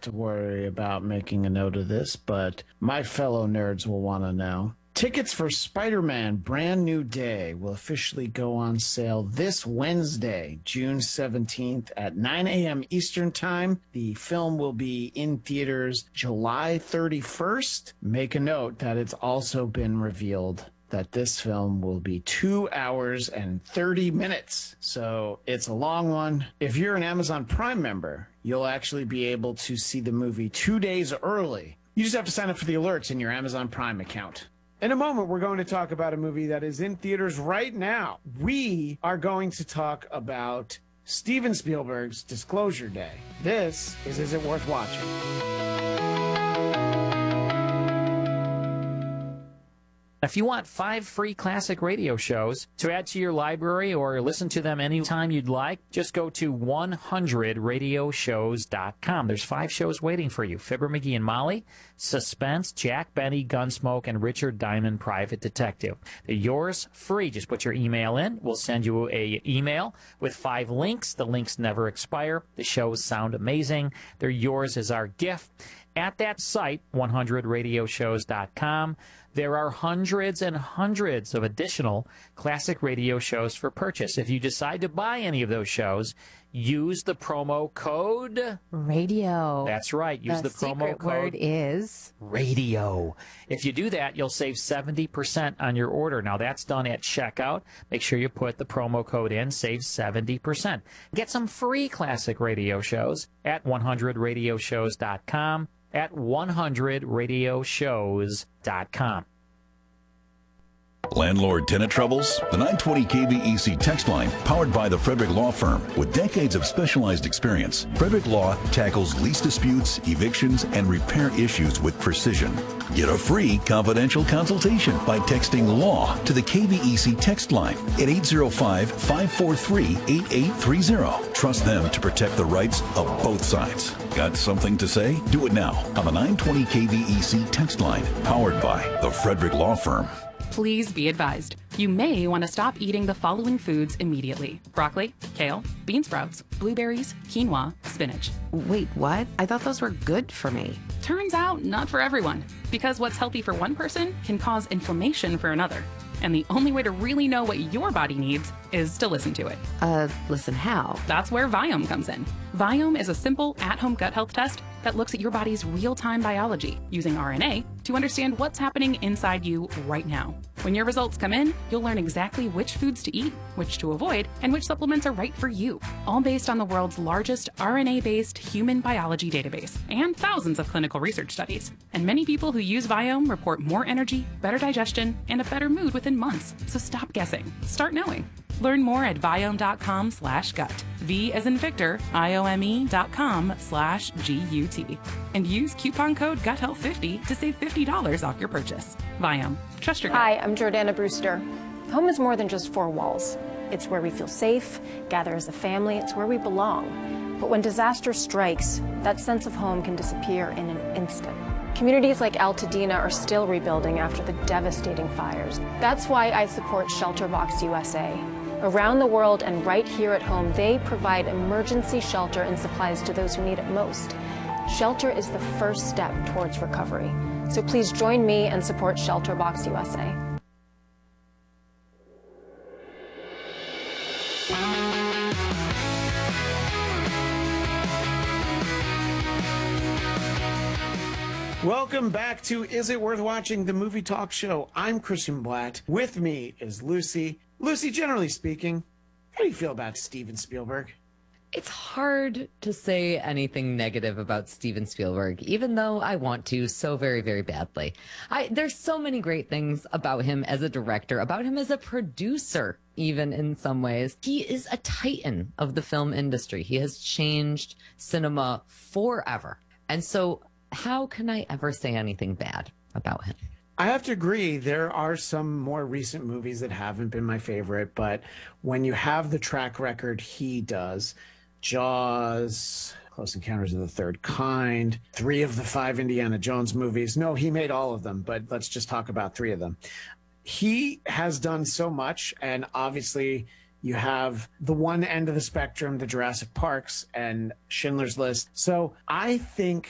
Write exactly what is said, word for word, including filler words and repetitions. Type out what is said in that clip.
to worry about making a note of this, but my fellow nerds will want to know. Tickets for Spider-Man Brand New Day will officially go on sale this Wednesday, June seventeenth at nine a.m. Eastern Time. The film will be in theaters July thirty-first. Make a note that it's also been revealed that this film will be two hours and thirty minutes. So it's a long one. If you're an Amazon Prime member, you'll actually be able to see the movie two days early. You just have to sign up for the alerts in your Amazon Prime account. In a moment, we're going to talk about a movie that is in theaters right now. We are going to talk about Steven Spielberg's Disclosure Day. This is Is It Worth Watching? If you want five free classic radio shows to add to your library or listen to them anytime you'd like, just go to one hundred radio shows dot com. There's five shows waiting for you. Fibber McGee and Molly, Suspense, Jack Benny, Gunsmoke, and Richard Diamond, Private Detective. They're yours free. Just put your email in. We'll send you a email with five links. The links never expire. The shows sound amazing. They're yours as our gift. At that site, one hundred radio shows dot com, there are hundreds and hundreds of additional classic radio shows for purchase. If you decide to buy any of those shows, use the promo code radio. That's right. Use the, the promo secret code word is radio. If you do that, you'll save seventy percent on your order. Now, that's done at checkout. Make sure you put the promo code in, save seventy percent. Get some free classic radio shows at one hundred radio shows dot com. At one hundred radio shows dot com. Landlord-tenant troubles? The nine twenty K V E C text line, powered by the Frederick Law Firm. With decades of specialized experience, Frederick Law tackles lease disputes, evictions, and repair issues with precision. Get a free confidential consultation by texting LAW to the K V E C text line at eight zero five, five four three, eight eight three zero. Trust them to protect the rights of both sides. Got something to say? Do it now on the nine twenty K V E C text line, powered by the Frederick Law Firm. Please be advised, you may want to stop eating the following foods immediately. Broccoli, kale, bean sprouts, blueberries, quinoa, spinach. Wait, what? I thought those were good for me. Turns out, not for everyone. Because what's healthy for one person can cause inflammation for another. And the only way to really know what your body needs is to listen to it. Uh, listen how? That's where Viome comes in. Viome is a simple, at-home gut health test that looks at your body's real-time biology using R N A to understand what's happening inside you right now. When your results come in, you'll learn exactly which foods to eat, which to avoid, and which supplements are right for you, all based on the world's largest R N A-based human biology database and thousands of clinical research studies. And many people who use Viome report more energy, better digestion, and a better mood within months. So stop guessing. Start knowing. Learn more at Viome.com slash gut. V as in Victor, I-O-M-E dot com slash G-U-T. And use coupon code gut health fifty to save fifty dollars off your purchase. Viome. Trust your gut. Hi, I'm Jordana Brewster. Home is more than just four walls. It's where we feel safe, gather as a family, it's where we belong. But when disaster strikes, that sense of home can disappear in an instant. Communities like Altadena are still rebuilding after the devastating fires. That's why I support ShelterBox U S A. Around the world and right here at home, they provide emergency shelter and supplies to those who need it most. Shelter is the first step towards recovery. So please join me and support ShelterBox U S A. Welcome back to Is It Worth Watching, the movie talk show. I'm Christian Blatt. With me is Lucy. Lucy, generally speaking, how do you feel about Steven Spielberg? It's hard to say anything negative about Steven Spielberg, even though I want to so very, very badly. I, there's so many great things about him as a director, about him as a producer, even in some ways. He is a titan of the film industry. He has changed cinema forever. And so how can I ever say anything bad about him? I have to agree, there are some more recent movies that haven't been my favorite, but when you have the track record he does, Jaws, Close Encounters of the Third Kind, three of the five Indiana Jones movies. No, he made all of them, but let's just talk about three of them. He has done so much, and obviously you have the one end of the spectrum, the Jurassic Parks and Schindler's List. So I think